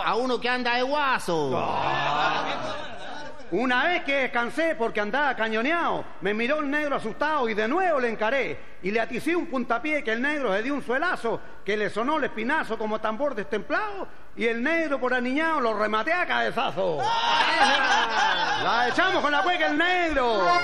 a uno que anda de guaso. Una vez que descansé porque andaba cañoneado, me miró el negro asustado y de nuevo le encaré. Y le aticé un puntapié que el negro se dio un suelazo, que le sonó el espinazo como tambor destemplado, y el negro por aniñado lo rematé a cabezazo. La echamos con la cueca el negro.